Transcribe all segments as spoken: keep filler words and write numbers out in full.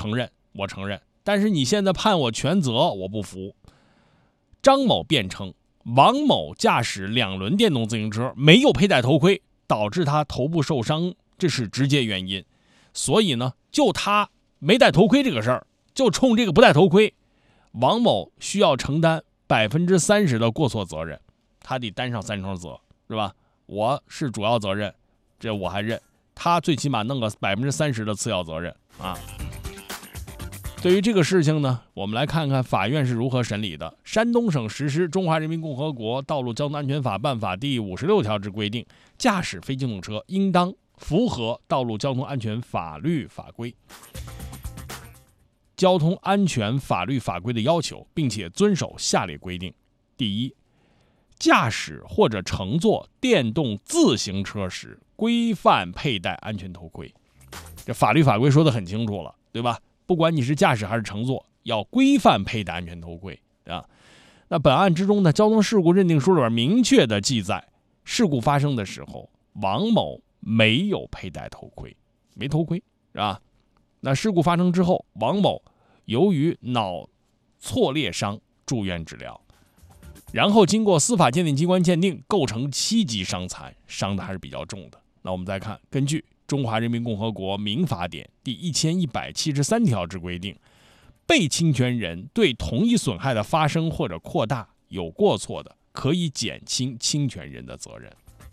承认，我承认，但是你现在判我全责，我不服。张某辩称，王某驾驶两轮电动自行车没有佩戴头盔，导致他头部受伤，这是直接原因。所以呢，就他没戴头盔这个事儿，就冲这个不戴头盔，王某需要承担百分之三十的过错责任，他得担上三成责，是吧？我是主要责任，这我还认，他最起码弄个百分之三十的次要责任啊。对于这个事情呢，我们来看看法院是如何审理的。山东省实施《中华人民共和国道路交通安全法》办法第五十六条之规定，驾驶非机动车应当符合道路交通安全法律法规、交通安全法律法规的要求，并且遵守下列规定：第一，驾驶或者乘坐电动自行车时，规范佩戴安全头盔。这法律法规说得很清楚了，对吧？不管你是驾驶还是乘坐，要规范佩戴安全头盔啊。那本案之中呢，交通事故认定书里边明确的记载，事故发生的时候，王某没有佩戴头盔，没头盔是吧？那事故发生之后，王某由于脑挫裂伤住院治疗，然后经过司法鉴定机关鉴定，构成七级伤残，伤的还是比较重的。那我们再看，根据《中华人民共和国民法典》第一千一百七十三条之规定，被侵权人对同一损害的发生或者扩大有过错的，可以减轻侵权人的责任。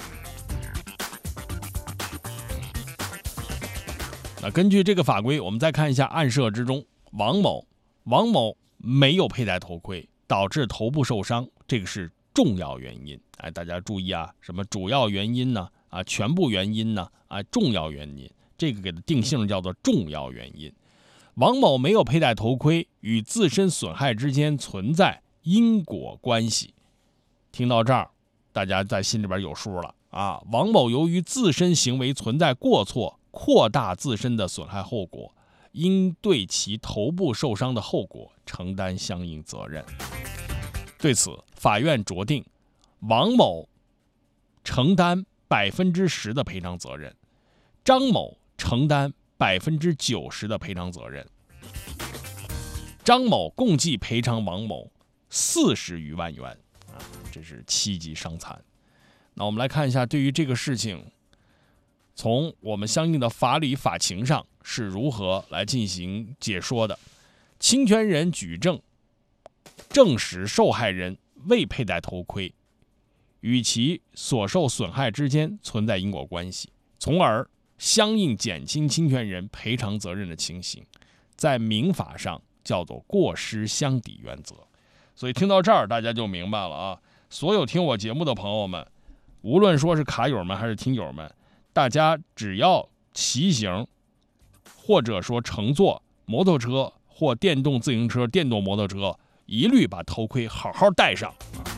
那根据这个法规，我们再看一下案涉之中，王某，王某没有佩戴头盔，导致头部受伤，这个是重要原因。哎，大家注意啊，什么主要原因呢？啊，全部原因呢？啊，重要原因，这个给它定性叫做重要原因。王某没有佩戴头盔，与自身损害之间存在因果关系。听到这儿，大家在心里边有数了啊。王某由于自身行为存在过错，扩大自身的损害后果，应对其头部受伤的后果承担相应责任。对此，法院酌定，王某承担百分之十的赔偿责任，张某承担百分之九十的赔偿责任。张某共计赔偿王某四十余万元啊，这是七级伤残。那我们来看一下，对于这个事情，从我们相应的法理法情上是如何来进行解说的。侵权人举证证实受害人未佩戴头盔，与其所受损害之间存在因果关系，从而相应减轻侵权人赔偿责任的情形，在民法上叫做过失相抵原则。所以听到这儿，大家就明白了啊！所有听我节目的朋友们，无论说是卡友们还是听友们，大家只要骑行，或者说乘坐摩托车或电动自行车、电动摩托车，一律把头盔好好戴上。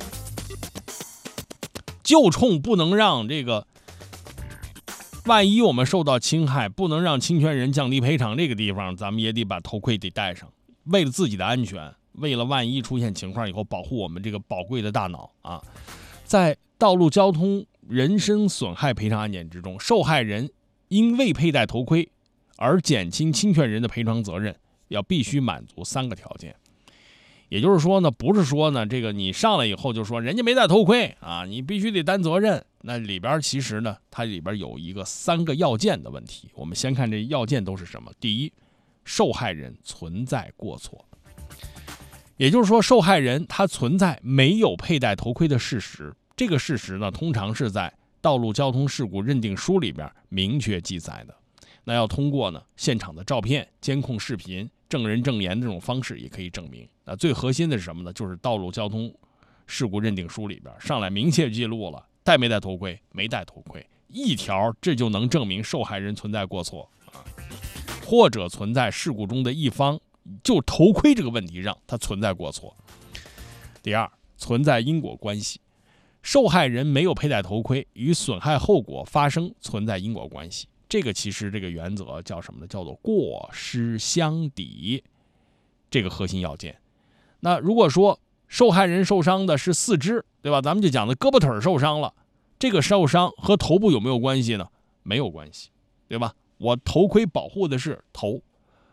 就冲不能让这个万一我们受到侵害，不能让侵权人降低赔偿，这个地方咱们也得把头盔得戴上，为了自己的安全，为了万一出现情况以后保护我们这个宝贵的大脑啊。在道路交通人身损害赔偿案件之中，受害人因未佩戴头盔而减轻侵权人的赔偿责任，要必须满足三个条件。也就是说呢，不是说呢，这个你上来以后就说人家没戴头盔啊，你必须得担责任。那里边其实呢，它里边有一个三个要件的问题。我们先看这要件都是什么。第一，受害人存在过错，也就是说，受害人他存在没有佩戴头盔的事实。这个事实呢，通常是在道路交通事故认定书里边明确记载的。那要通过呢现场的照片、监控视频、证人证言这种方式也可以证明。那最核心的是什么呢？就是道路交通事故认定书里边上来明确记录了戴没戴头盔，没戴头盔一条，这就能证明受害人存在过错啊，或者存在事故中的一方就头盔这个问题上它存在过错。第二，存在因果关系，受害人没有佩戴头盔与损害后果发生存在因果关系。这个其实这个原则叫什么呢？叫做过失相抵，这个核心要件。那如果说受害人受伤的是四肢，对吧？咱们就讲的胳膊腿受伤了，这个受伤和头部有没有关系呢？没有关系，对吧？我头盔保护的是头，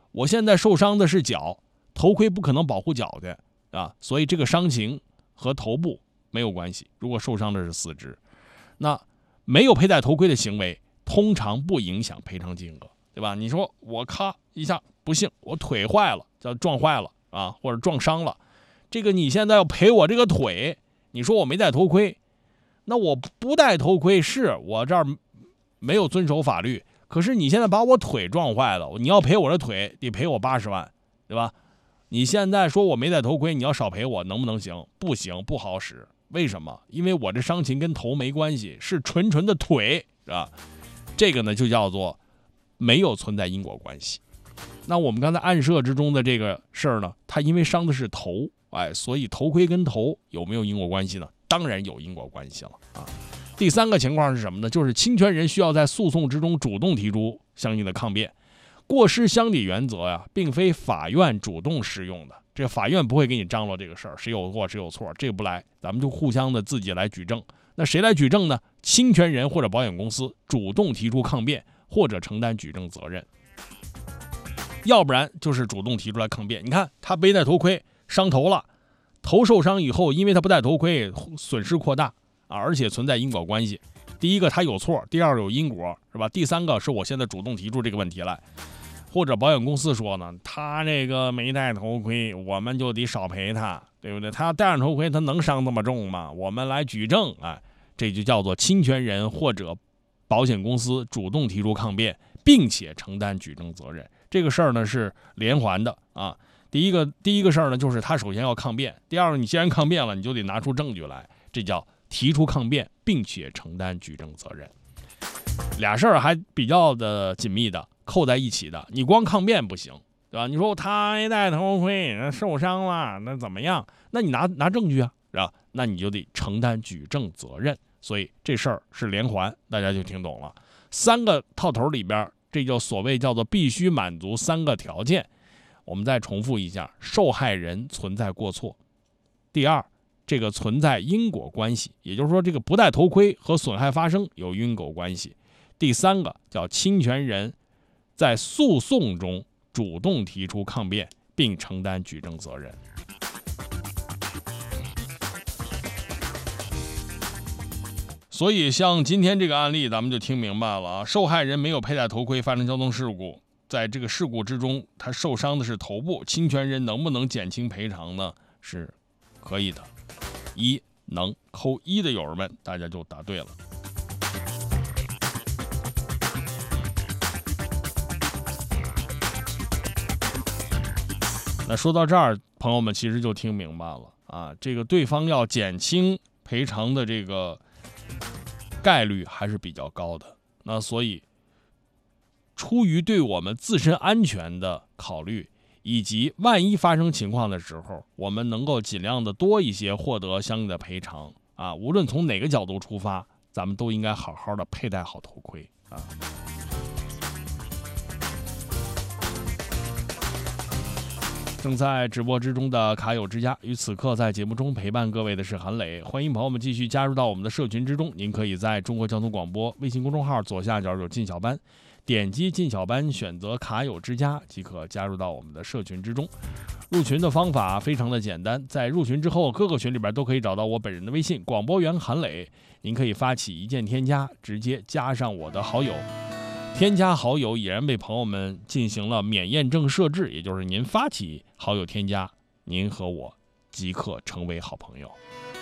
我现在受伤的是脚，头盔不可能保护脚的啊，所以这个伤情和头部没有关系。如果受伤的是四肢，那没有佩戴头盔的行为通常不影响赔偿金额，对吧？你说我咔一下不幸我腿坏了，叫撞坏了啊，或者撞伤了，这个你现在要赔我这个腿，你说我没戴头盔，那我不戴头盔是我这儿没有遵守法律，可是你现在把我腿撞坏了，你要赔我的腿得赔我八十万，对吧？你现在说我没戴头盔，你要少赔我，能不能行？不行，不好使。为什么？因为我这伤情跟头没关系，是纯纯的腿，是吧？这个呢就叫做没有存在因果关系。那我们刚才暗设之中的这个事儿呢，它因为伤的是头，哎，所以头盔跟头有没有因果关系呢？当然有因果关系了啊。第三个情况是什么呢？就是侵权人需要在诉讼之中主动提出相应的抗辩。过失相抵原则呀，并非法院主动适用的。这个法院不会给你张罗这个事儿，谁有错谁有错，这个不来，咱们就互相的自己来举证。那谁来举证呢？侵权人或者保险公司主动提出抗辩，或者承担举证责任。要不然就是主动提出来抗辩。你看他没戴头盔，伤头了，头受伤以后，因为他不戴头盔，损失扩大啊，而且存在因果关系。第一个他有错，第二个有因果，是吧？第三个是我现在主动提出这个问题来。或者保险公司说呢，他这个没戴头盔，我们就得少赔他，对不对？他戴上头盔，他能伤这么重吗？我们来举证，哎，这就叫做侵权人或者保险公司主动提出抗辩，并且承担举证责任。这个事儿呢是连环的啊。第一个第一个事儿呢，就是他首先要抗辩；第二个，你既然抗辩了，你就得拿出证据来，这叫提出抗辩，并且承担举证责任。俩事儿还比较的紧密的。扣在一起的，你光抗辩不行，对吧？你说他没戴头盔，受伤了，那怎么样？那你拿拿证据啊，是吧？那你就得承担举证责任。所以这事儿是连环，大家就听懂了。三个套头里边，这就所谓叫做必须满足三个条件。我们再重复一下：受害人存在过错；第二，这个存在因果关系，也就是说，这个不戴头盔和损害发生有因果关系；第三个叫侵权人在诉讼中主动提出抗辩，并承担举证责任。所以像今天这个案例咱们就听明白了啊，受害人没有佩戴头盔发生交通事故，在这个事故之中他受伤的是头部，侵权人能不能减轻赔偿呢？是可以的。一能扣一的友人们，大家就答对了。那说到这儿，朋友们其实就听明白了啊，这个对方要减轻赔偿的这个概率还是比较高的。那所以，出于对我们自身安全的考虑，以及万一发生情况的时候，我们能够尽量的多一些获得相应的赔偿啊。无论从哪个角度出发，咱们都应该好好的佩戴好头盔啊。正在直播之中的卡友之家，与此刻在节目中陪伴各位的是韩磊，欢迎朋友们继续加入到我们的社群之中。您可以在中国交通广播微信公众号左下角有进小班，点击进小班，选择卡友之家即可加入到我们的社群之中。入群的方法非常的简单，在入群之后，各个群里边都可以找到我本人的微信广播员韩磊，您可以发起一键添加，直接加上我的好友。添加好友已然被朋友们进行了免验证设置，也就是您发起好友添加，您和我即刻成为好朋友。